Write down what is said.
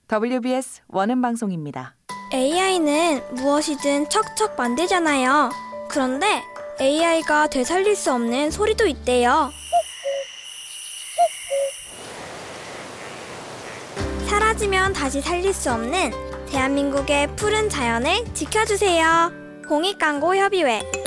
WBS 원음 방송입니다. AI는 무엇이든 척척 만들잖아요. 그런데 AI가 되살릴 수 없는 소리도 있대요. 사라지면 다시 살릴 수 없는 대한민국의 푸른 자연을 지켜주세요. 공익광고협의회